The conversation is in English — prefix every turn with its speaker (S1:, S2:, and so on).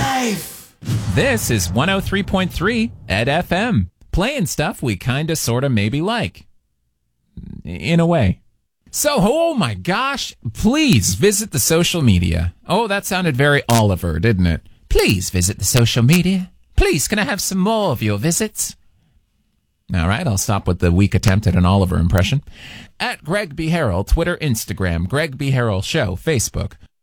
S1: life.
S2: This is 103.3 Ed FM, playing stuff we kinda sorta maybe like. In a way. So, oh my gosh, please visit the social media. Oh, that sounded very Oliver, didn't it? Please visit the social media. Please, can I have some more of your visits? All right, I'll stop with the weak attempt at an Oliver impression. At Greg B. Harrell, Twitter, Instagram, Greg B. Harrell Show, Facebook.